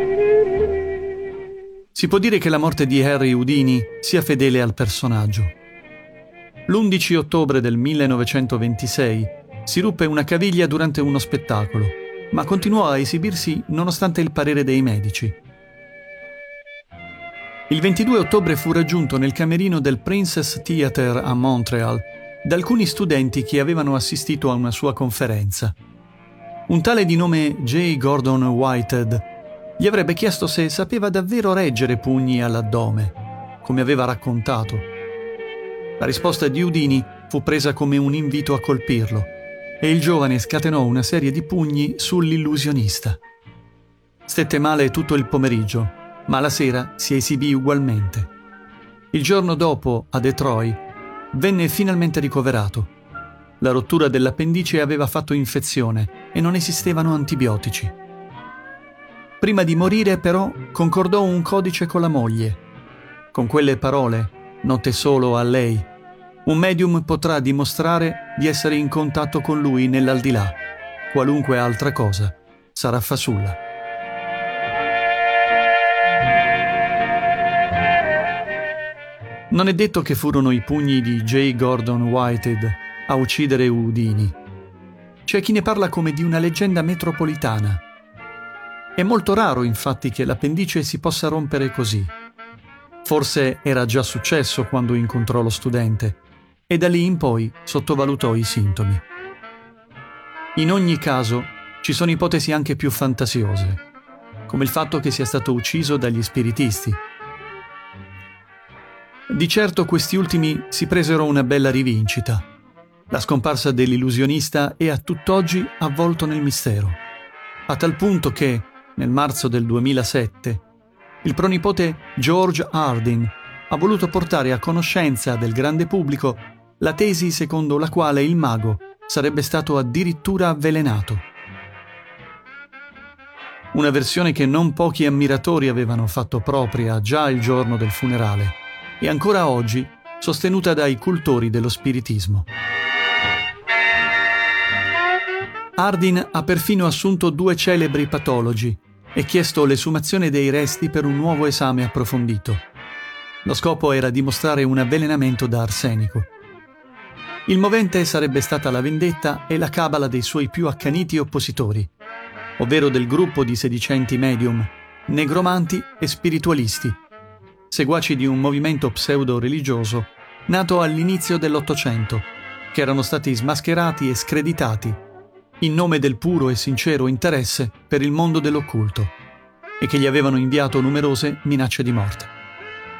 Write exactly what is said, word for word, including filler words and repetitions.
Si può dire che la morte di Harry Houdini sia fedele al personaggio. L'undici ottobre del millenovecentoventisei si ruppe una caviglia durante uno spettacolo, ma continuò a esibirsi nonostante il parere dei medici. Il ventidue ottobre fu raggiunto nel camerino del Princess Theatre a Montreal da alcuni studenti che avevano assistito a una sua conferenza. Un tale di nome J. Gordon Whitehead gli avrebbe chiesto se sapeva davvero reggere pugni all'addome, come aveva raccontato. La risposta di Houdini fu presa come un invito a colpirlo e il giovane scatenò una serie di pugni sull'illusionista. Stette male tutto il pomeriggio, ma la sera si esibì ugualmente. Il giorno dopo, a Detroit, venne finalmente ricoverato. La rottura dell'appendice aveva fatto infezione e non esistevano antibiotici. Prima di morire, però, concordò un codice con la moglie. Con quelle parole, note solo a lei, un medium potrà dimostrare di essere in contatto con lui nell'aldilà. Qualunque altra cosa sarà fasulla. Non è detto che furono i pugni di J. Gordon Whitehead a uccidere Houdini. C'è chi ne parla come di una leggenda metropolitana. È molto raro, infatti, che l'appendice si possa rompere così. Forse era già successo quando incontrò lo studente e da lì in poi sottovalutò i sintomi. In ogni caso, ci sono ipotesi anche più fantasiose, come il fatto che sia stato ucciso dagli spiritisti. Di certo questi ultimi si presero una bella rivincita. La scomparsa dell'illusionista è a tutt'oggi avvolto nel mistero, a tal punto che, nel marzo del duemilasette, il pronipote George Hardin ha voluto portare a conoscenza del grande pubblico la tesi secondo la quale il mago sarebbe stato addirittura avvelenato. Una versione che non pochi ammiratori avevano fatto propria già il giorno del funerale e ancora oggi sostenuta dai cultori dello spiritismo. Hardin ha perfino assunto due celebri patologi e chiesto l'esumazione dei resti per un nuovo esame approfondito. Lo scopo era dimostrare un avvelenamento da arsenico. Il movente sarebbe stata la vendetta e la cabala dei suoi più accaniti oppositori, ovvero del gruppo di sedicenti medium, negromanti e spiritualisti, seguaci di un movimento pseudo-religioso nato all'inizio dell'Ottocento, che erano stati smascherati e screditati in nome del puro e sincero interesse per il mondo dell'occulto e che gli avevano inviato numerose minacce di morte.